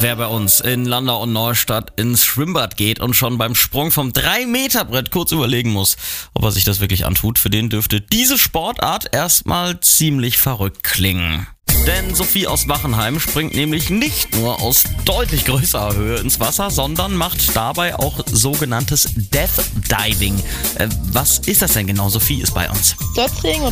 Wer bei uns in Landau und Neustadt ins Schwimmbad geht und schon beim Sprung vom 3-Meter-Brett kurz überlegen muss, ob er sich das wirklich antut, für den dürfte diese Sportart erstmal ziemlich verrückt klingen. Denn Sophie aus Wachenheim springt nämlich nicht nur aus deutlich größerer Höhe ins Wasser, sondern macht dabei auch sogenanntes Death Diving. Was ist das denn genau? Sophie ist bei uns. Dort Training